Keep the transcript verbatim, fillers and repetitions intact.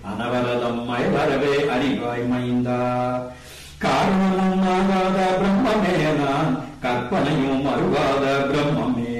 அனவரதம் மயவரவே அறிவாய் மைந்தா. காரணமும் ஆகாத பிரம்மமே நான், கற்பனையும் அருவாத பிரம்மமே